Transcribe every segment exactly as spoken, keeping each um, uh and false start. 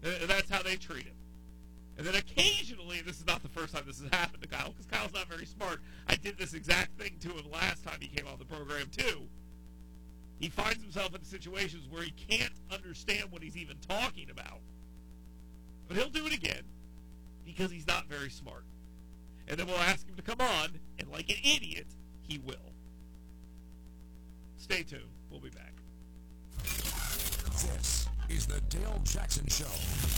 And that's how they treat him. And then occasionally, this is not the first time this has happened to Kyle, because Kyle's not very smart. I did this exact thing to him last time he came on the program, too. He finds himself in situations where he can't understand what he's even talking about. But he'll do it again, because he's not very smart. And then we'll ask him to come on, and like an idiot, he will. Stay tuned. We'll be back. This is the Dale Jackson Show.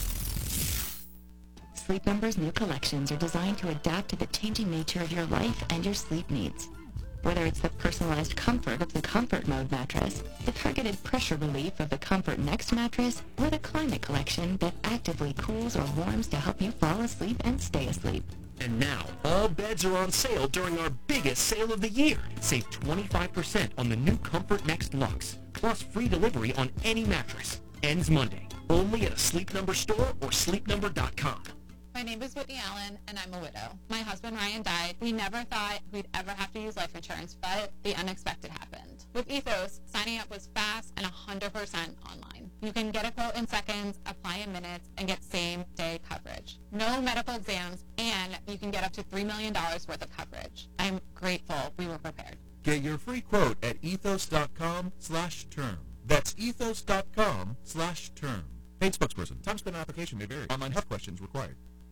Sleep Number's new collections are designed to adapt to the changing nature of your life and your sleep needs. Whether it's the personalized comfort of the Comfort Mode mattress, the targeted pressure relief of the Comfort Next mattress, or the Climate Collection that actively cools or warms to help you fall asleep and stay asleep. And now, all beds are on sale during our biggest sale of the year. Save twenty-five percent on the new Comfort Next Luxe, plus free delivery on any mattress. Ends Monday. Only at a Sleep Number store or sleep number dot com. My name is Whitney Allen, and I'm a widow. My husband, Ryan, died. We never thought we'd ever have to use life insurance, but the unexpected happened. With Ethos, signing up was fast and one hundred percent online. You can get a quote in seconds, apply in minutes, and get same-day coverage. No medical exams, and you can get up to three million dollars worth of coverage. I'm grateful we were prepared. Get your free quote at ethos.com slash term. That's ethos.com slash term. Paid spokesperson. Time spent on application may vary. Online health questions required.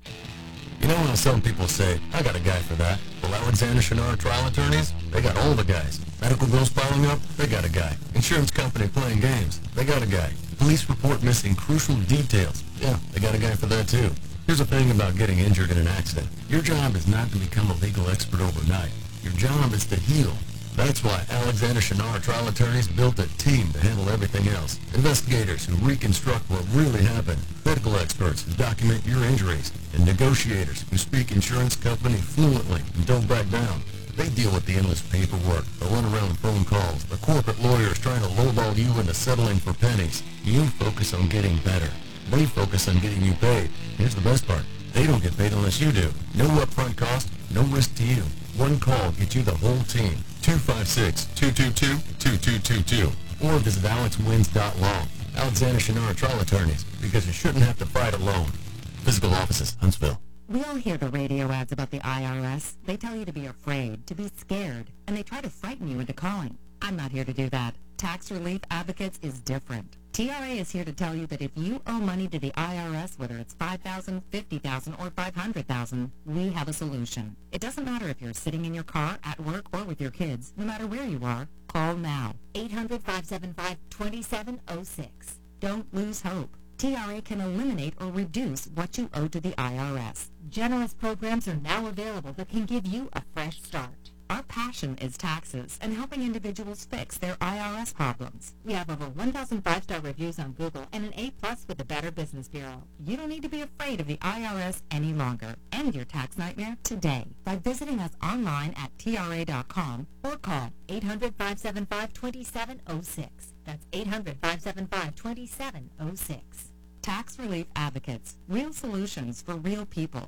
You know when some people say, I got a guy for that? Well, Alexander Shinara Trial Attorneys, they got all the guys. Medical bills piling up, they got a guy. Insurance company playing games, they got a guy. Police report missing crucial details, yeah, they got a guy for that too. Here's the thing about getting injured in an accident. Your job is not to become a legal expert overnight. Your job is to heal. That's why Alexander Shinara Trial Attorneys built a team to handle everything else. Investigators who reconstruct what really happened. Medical experts who document your injuries. And negotiators who speak insurance company fluently and don't back down. They deal with the endless paperwork, the runaround phone calls, the corporate lawyers trying to lowball you into settling for pennies. You focus on getting better. They focus on getting you paid. Here's the best part. They don't get paid unless you do. No upfront cost, no risk to you. One call gets you the whole team. two five six, two two two, two two two two. Or visit alex wins dot law. Alexander Shinara Trial Attorneys, because you shouldn't have to fight alone. Physical offices, Huntsville. We all hear the radio ads about the I R S. They tell you to be afraid, to be scared, and they try to frighten you into calling. I'm not here to do that. Tax Relief Advocates is different. T R A is here to tell you that if you owe money to the I R S, whether it's five thousand dollars, fifty thousand dollars, or five hundred thousand dollars, we have a solution. It doesn't matter if you're sitting in your car, at work, or with your kids. No matter where you are, call now. eight hundred, five seven five, two seven zero six. Don't lose hope. T R A can eliminate or reduce what you owe to the I R S. Generous programs are now available that can give you a fresh start. Our passion is taxes and helping individuals fix their I R S problems. We have over one thousand five-star reviews on Google and an A plus with the Better Business Bureau. You don't need to be afraid of the I R S any longer. End your tax nightmare today by visiting us online at T R A dot com or call eight hundred, five seven five, two seven zero six. That's eight hundred, five seven five, two seven zero six. Tax Relief Advocates. Real solutions for real people.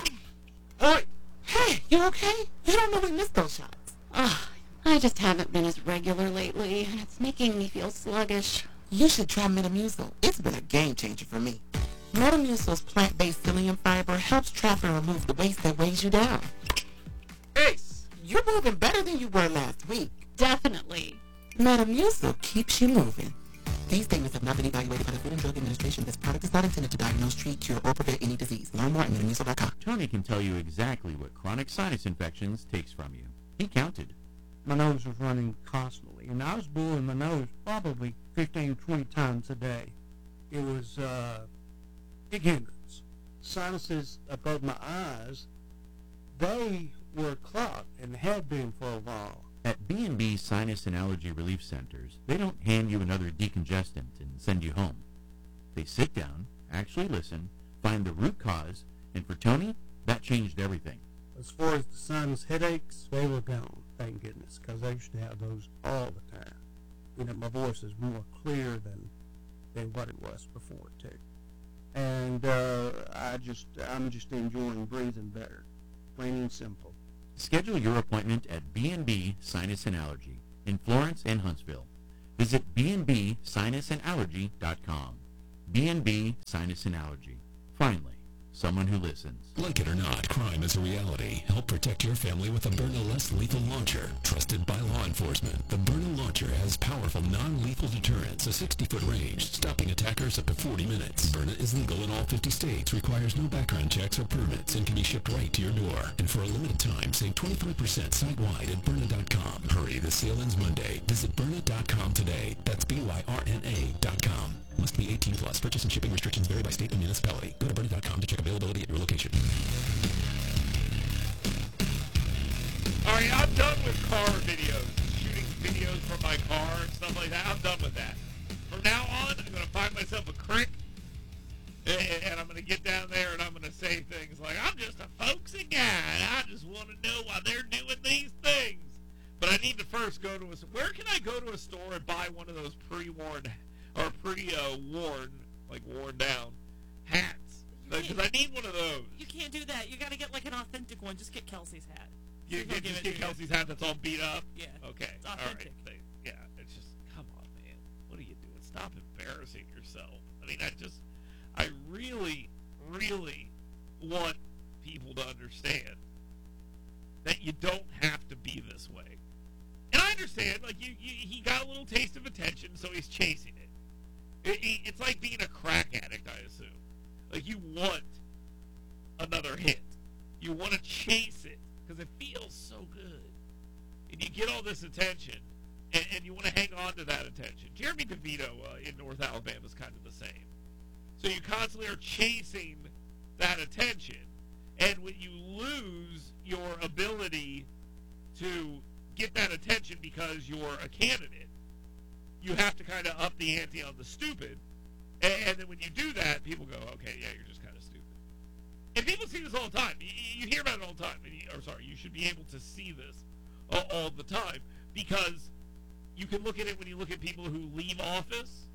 Oi! Hey, you okay? You don't know we missed those shots. Ugh, I just haven't been as regular lately, and it's making me feel sluggish. You should try Metamucil. It's been a game changer for me. Metamucil's plant-based psyllium fiber helps trap and remove the waste that weighs you down. Ace, you're moving better than you were last week. Definitely. Metamucil keeps you moving. These statements have not been evaluated by the Food and Drug Administration. This product is not intended to diagnose, treat, cure, or prevent any disease. Learn more at metamucil dot com. Tony can tell you exactly what chronic sinus infections takes from you. He counted. My nose was running constantly, and I was blowing my nose probably fifteen, twenty times a day. It was uh, big hindrance. Sinuses above my eyes, they were clogged and had been for a while. At B and B Sinus and Allergy Relief Centers, they don't hand you another decongestant and send you home. They sit down, actually listen, find the root cause, and for Tony, that changed everything. As far as the sinus headaches, they were gone, thank goodness, because I used to have those all the time. You know, my voice is more clear than than what it was before, too. And uh, I just, I'm just enjoying breathing better, plain and simple. Schedule your appointment at B and B Sinus and Allergy in Florence and Huntsville. Visit b and b sinus and allergy dot com. B and B Sinus and Allergy. Finally, someone who listens. Like it or not, crime is a reality. Help protect your family with a Byrna Less Lethal Launcher. Trusted by law enforcement, the Byrna Launcher has powerful non-lethal deterrence, a sixty-foot range, stopping attackers up to forty minutes. Byrna is legal in all fifty states, requires no background checks or permits, and can be shipped right to your door. And for a limited time, save twenty-five percent site-wide at Byrna dot com. Hurry, the sale ends Monday. Visit Byrna dot com today. That's B Y R N A dot com. Must be eighteen plus. Purchase and shipping restrictions vary by state and municipality. Go to Byrna dot com to check availability at your location. All right, I'm done with car videos, shooting videos from my car and stuff like that. I'm done with that. From now on, I'm going to find myself a crick, and, and I'm going to get down there and I'm going to say things like, I'm just a folksy guy, and I just want to know why they're doing these things. But I need to first go to a, where can I go to a store and buy one of those pre-worn, or pre-worn, like worn down, hats? Because I need one of those. You can't do that. You got to get like an authentic one. Just get Kelsey's hat. You He'll get, give just it get to you. Kelsey's hat that's all beat up? Yeah. Okay. It's All authentic. right. They, yeah. It's just, come on, man. What are you doing? Stop embarrassing yourself. I mean, I just, I really, really want people to understand that you don't have to be this way. And I understand, like, you, you he got a little taste of attention, so he's chasing it. it, it it's like being a crack addict, I assume. Like, you want another hit. You want to chase it because it feels so good. And you get all this attention, and, and you want to hang on to that attention. Jeremy DeVito uh, in North Alabama is kind of the same. So you constantly are chasing that attention, and when you lose your ability to get that attention because you're a candidate, you have to kind of up the ante on the stupid. And, and then when you do that, people go, okay, yeah, you're just kind of stupid. And people see this all the time. You, you hear about it all the time. And you, or sorry, you should be able to see this all, all the time because you can look at it when you look at people who leave office.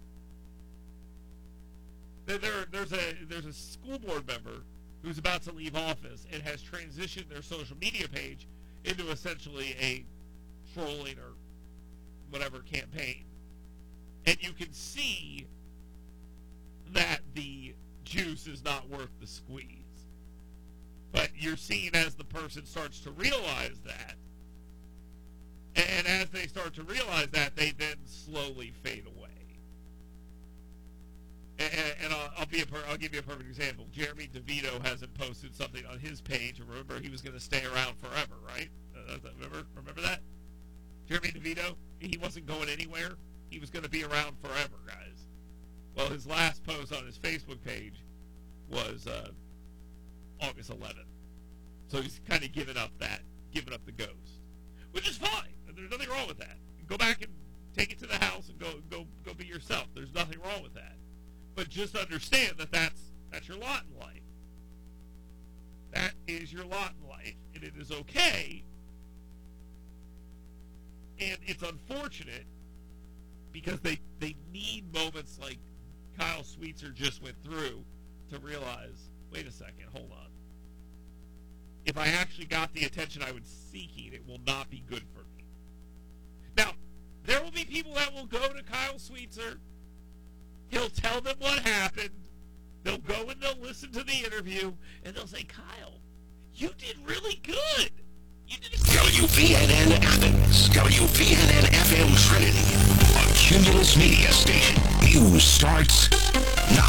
There, there, there's a there's a school board member who's about to leave office and has transitioned their social media page into essentially a trolling or whatever campaign. And you can see that the juice is not worth the squeeze. But you're seeing as the person starts to realize that, and as they start to realize that, they then slowly fade away. And, and I'll, I'll be a per, I'll give you a perfect example. Jeremy DeVito hasn't posted something on his page. Remember, he was going to stay around forever, right? Uh, remember, remember that? Jeremy DeVito, he wasn't going anywhere. He was going to be around forever, guys. Well, his last post on his Facebook page was uh, August eleventh. So he's kind of given up that, given up the ghost, which is fine. There's nothing wrong with that. Go back and take it to the house and go go go be yourself. There's nothing wrong with that. But just understand that that's that's your lot in life. That is your lot in life, and it is okay. And it's unfortunate because they they need moments like Kyle Sweetser just went through to realize, wait a second, hold on. If I actually got the attention I was seeking, it will not be good for me. Now, there will be people that will go to Kyle Sweetser. He'll tell them what happened. They'll go and they'll listen to the interview, and they'll say, Kyle, you did really good. You did a W V N N Athens, W V N N F M Trinity, a Cumulus Media Station. News starts now.